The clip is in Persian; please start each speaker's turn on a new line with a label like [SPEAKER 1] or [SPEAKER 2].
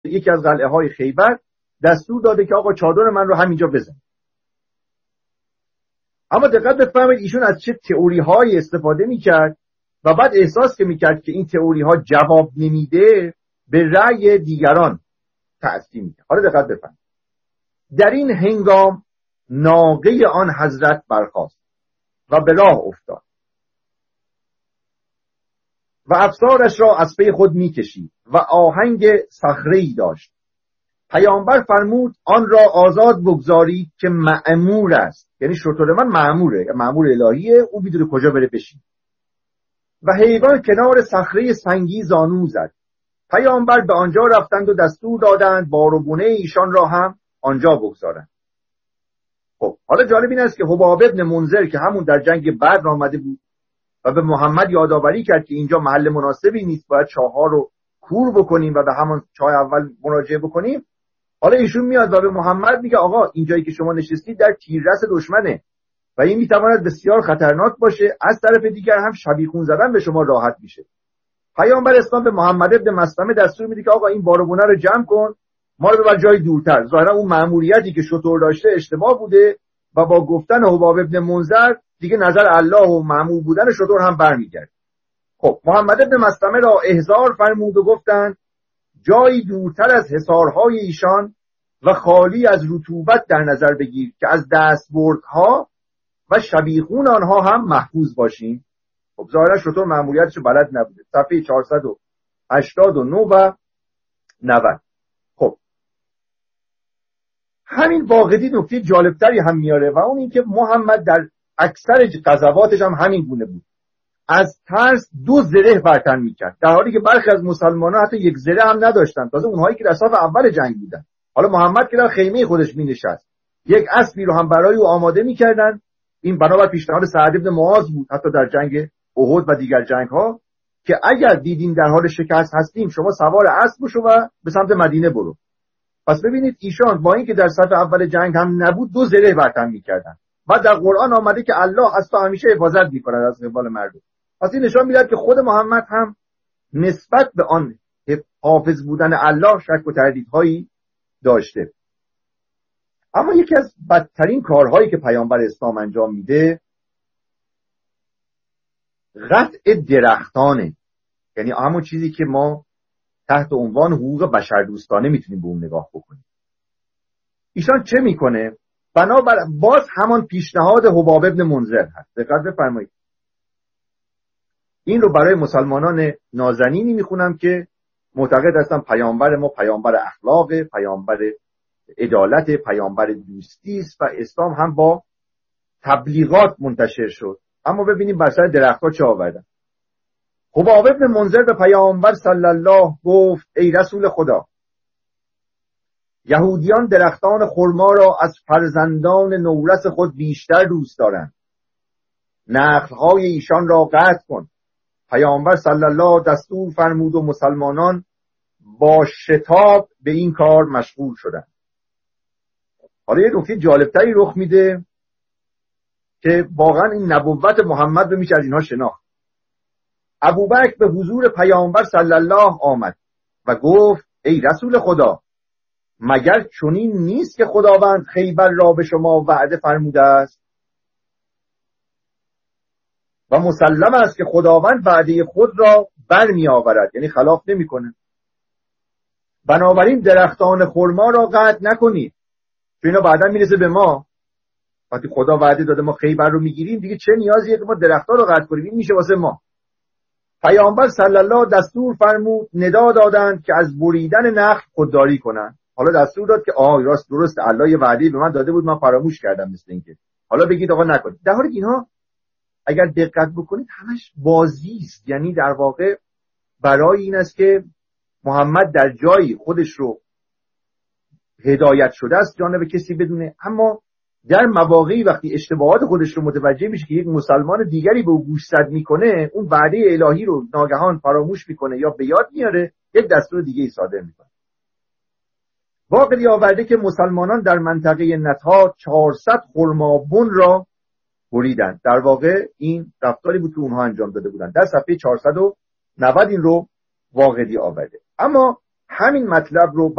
[SPEAKER 1] یکی از قلعه های خیبر دستور داده که آقا چادر من رو همینجا بزن. اما دقت بفرمایید ایشون از چه تئوری های استفاده میکرد و بعد احساس که میکرد که این تئوری ها جواب نمیده به رأی دیگران تأثیر میکرد. حالا دقت بفرمایید، در این هنگام ناقه آن حضرت برخاست و به راه افتاد و افسارش را از پی خود میکشید و آهنگ صخره‌ای داشت. پیامبر فرمود آن را آزاد بگذارید که مأمور است، یعنی شتر من مأموره، مأمور الهیه، او میدونه کجا بره بشین. و حیوان کنار صخره سنگی زانو زد. پیامبر به آنجا رفتند و دستور دادند بار و بونه ایشان را هم آنجا بگذارند. خب حالا جالب این است که حباب ابن منذر که همون در جنگ بدر آمده بود و به محمد یادآوری کرد که اینجا محل مناسبی نیست، باید چاه‌ها رو کور بکنیم و به همون چاه اول مراجعه بکنیم. حالا ایشون میاد و به محمد میگه آقا اینجایی که شما نشستید در تیررس دشمنه و این میتواند بسیار خطرناک باشه، از طرف دیگر هم شبیخون زدن به شما راحت میشه. پیامبر اسلام به محمد ابن مسلمه دستور میده که آقا این بارگونه رو جمع کن، ما رو ببر جای دورتر. ظاهرا اون مأموریتی که شطور داشته اشتباه بوده و با گفتن حباب ابن منذر دیگه نظر الله و مأمور بودن شطور هم برمیگرد. خب محمد ابن مسلمه را احضار فرمود و گفتند جایی دورتر از حصارهای ایشان و خالی از رطوبت در نظر بگیر که از دستبردها و شبیخون آنها هم محفوظ باشیم. خب ظاهرا شطور مأموریتش بلد نبوده. صفحه 489 و 90. خب همین واقعی نکته جالبتری هم میاره و اون این که محمد در اکثر غزواتش هم همین گونه بود، از ترس 2 زره برتن میکرد، در حالی که برخی از مسلمانان حتی 1 زره هم نداشتن، تازه اونهایی که در صف اول جنگ بودن. حالا محمد که در خیمه خودش مینشست، 1 اسبی رو هم برای او آماده میکردن. این بنابر پیشنهاد سعد بن معاذ بود حتی در جنگ احد و دیگر جنگ ها که اگر دیدین در حال شکست هستیم شما سوار اسب بشو و به سمت مدینه برو. پس ببینید ایشان با اینکه در صف اول جنگ هم نبود 2 زره برتن میکردن. بعد در قرآن آمده که الله از تو همیشه حفاظت میکند از قبال مردم. پس این نشان میدهد که خود محمد هم نسبت به آن حافظ بودن الله شک و تردیدهایی داشته. اما یکی از بدترین کارهایی که پیامبر اسلام انجام میده قطع درختانه، یعنی همون چیزی که ما تحت عنوان حقوق بشردوستانه میتونیم به اون نگاه بکنیم. ایشان چه میکنه؟ بنابر باز همان پیشنهاد حباب ابن منذر هست. دقت بفرمایید، این رو برای مسلمانان نازنینی میخونم که معتقد هستن پیامبر ما پیامبر اخلاق، پیامبر عدالت، پیامبر دوستی است و اسلام هم با تبلیغات منتشر شد. اما ببینیم بر سر درخت‌ها چه آوردن. حباب ابن منذر به پیامبر صلی الله گفت ای رسول خدا، یهودیان درختان خرما را از فرزندان نورس خود بیشتر دوست دارند. نخل‌های ایشان را قطع کن. پیامبر صلی الله دستور فرمود و مسلمانان با شتاب به این کار مشغول شدند. حالا یه نکته جالبتری رخ میده که واقعا این نبوت محمد رو میشه از اینها شناخت. ابوبکر به حضور پیامبر صلی الله آمد و گفت ای رسول خدا، مگر چنین نیست که خداوند خیبر را به شما وعده فرموده است و مسلم است که خداوند وعده خود را برمی آورد، یعنی خلاف نمی کنه. بنابراین درختان خرما را قطع نکنید چون اینا بعدا میرسه به ما. وقتی خدا وعده داده ما خیبر رو میگیریم دیگه چه نیازیه که ما درختان رو قطع کنیم؟ این میشه واسه ما. پیامبر صلی الله دستور فرمود، ندا دادند که از بریدن نخل خودداری کنند. حالا دستور داد که راست درست الله یه وعده به من داده بود من فراموش کردم، مثل اینکه حالا بگید آقا نکنید. در حالی که اینها اگر دقت بکنید همش بازی است، یعنی در واقع برای این است که محمد در جایی خودش رو هدایت شده است جانب کسی بدونه، اما در مواقعی وقتی اشتباهات خودش رو متوجه میشه که یک مسلمان دیگری به او گوشزد میکنه، اون وعده الهی رو ناگهان فراموش میکنه یا به یاد میاره، یک دستور دیگه ای صادر میکنه. واقعی آورده که مسلمانان در منطقه نطا 400 خرمابون را بریدند. در واقع این رفتاری بود که اونها انجام داده بودند. در صفحه 490 این رو واقعی آورده. اما همین مطلب رو